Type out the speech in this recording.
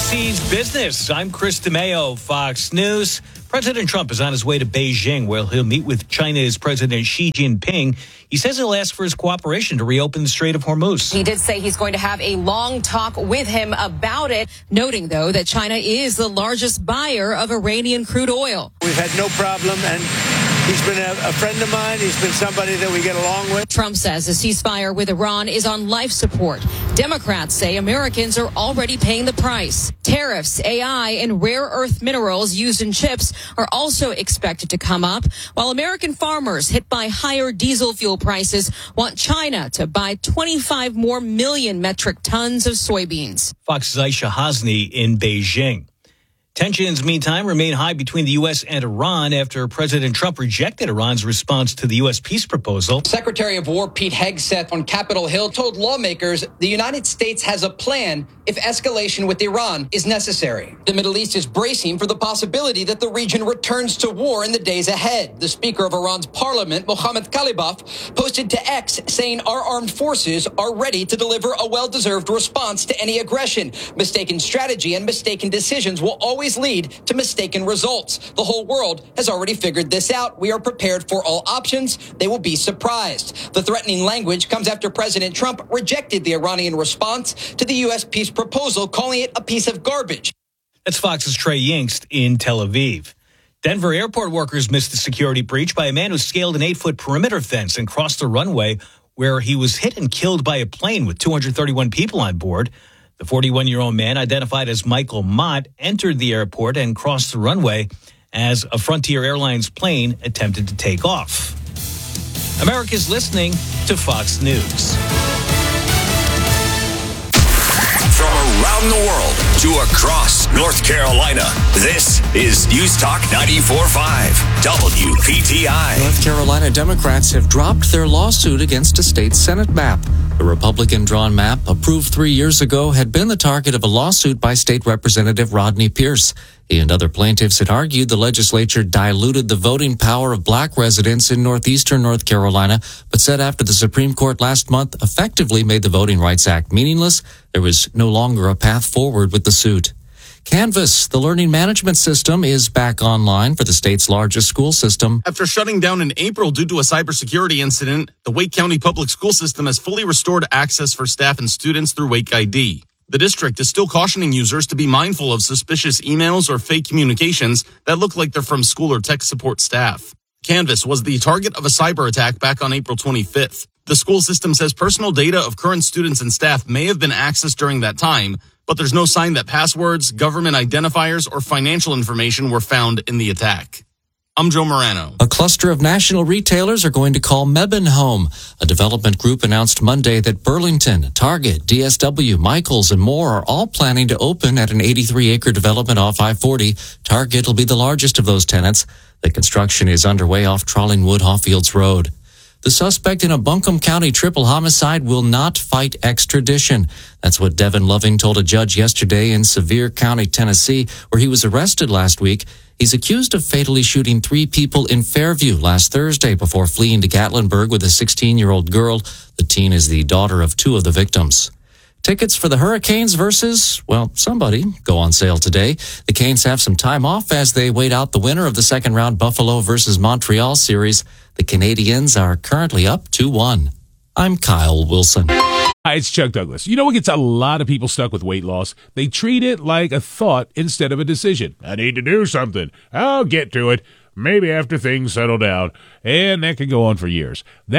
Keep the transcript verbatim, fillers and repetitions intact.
Overseas Business. I'm Chris DeMeo, Fox News. President Trump is on his way to Beijing, where he'll meet with China's President Xi Jinping. He says he'll ask for his cooperation to reopen the Strait of Hormuz. He did say he's going to have a long talk with him about it, noting, though, that China is the largest buyer of Iranian crude oil. We've had no problem, and he's been a, a friend of mine. He's been somebody that we get along with. Trump says the ceasefire with Iran is on life support. Democrats say Americans are already paying the price. Tariffs, A I, and rare earth minerals used in chips are also expected to come up, while American farmers hit by higher diesel fuel prices want China to buy twenty-five more million metric tons of soybeans. Fox's Aisha Hasni in Beijing. Tensions, meantime, remain high between the U S and Iran after President Trump rejected Iran's response to the U S peace proposal. Secretary of War Pete Hegseth on Capitol Hill told lawmakers the United States has a plan if escalation with Iran is necessary. The Middle East is bracing for the possibility that the region returns to war in the days ahead. The Speaker of Iran's parliament, Mohammad Khalibaf, posted to X saying our armed forces are ready to deliver a well-deserved response to any aggression. Mistaken strategy and mistaken decisions will always lead to mistaken results. The whole world has already figured this out. We are prepared for all options. They will be surprised. The threatening language comes after President Trump rejected the Iranian response to the U S peace proposal, calling it a piece of garbage. That's Fox's Trey Yingst in Tel Aviv. Denver airport workers missed the security breach by a man who scaled an eight-foot perimeter fence and crossed the runway, where he was hit and killed by a plane with two hundred thirty-one people on board. The forty-one-year-old man, identified as Michael Mott, entered the airport and crossed the runway as a Frontier Airlines plane attempted to take off. America's listening to Fox News. From around the world to across North Carolina, this is News Talk ninety-four point five W P T I. North Carolina Democrats have dropped their lawsuit against a state Senate map. The Republican-drawn map, approved three years ago, had been the target of a lawsuit by State Representative Rodney Pierce. He and other plaintiffs had argued the legislature diluted the voting power of black residents in northeastern North Carolina, but said after the Supreme Court last month effectively made the Voting Rights Act meaningless, there was no longer a path forward with the suit. Canvas, the learning management system, is back online for the state's largest school system. After shutting down in April due to a cybersecurity incident, the Wake County Public School System has fully restored access for staff and students through Wake I D. The district is still cautioning users to be mindful of suspicious emails or fake communications that look like they're from school or tech support staff. Canvas was the target of a cyber attack back on April twenty-fifth. The school system says personal data of current students and staff may have been accessed during that time, but there's no sign that passwords, government identifiers, or financial information were found in the attack. I'm Joe Morano. A cluster of national retailers are going to call Mebane home. A development group announced Monday that Burlington, Target, D S W, Michaels, and more are all planning to open at an eighty-three acre development off I forty. Target will be the largest of those tenants. The construction is underway off Trollingwood Hawfields Road. The suspect in a Buncombe County triple homicide will not fight extradition. That's what Devin Loving told a judge yesterday in Sevier County, Tennessee, where he was arrested last week. He's accused of fatally shooting three people in Fairview last Thursday before fleeing to Gatlinburg with a sixteen-year-old girl. The teen is the daughter of two of the victims. Tickets for the Hurricanes versus, well, somebody go on sale today. The Canes have some time off as they wait out the winner of the second round Buffalo versus Montreal series. The Canadiens are currently up two one. I'm Kyle Wilson. Hi, it's Chuck Douglas. You know what gets a lot of people stuck with weight loss? They treat it like a thought instead of a decision. I need to do something. I'll get to it. Maybe after things settle down. And that can go on for years. That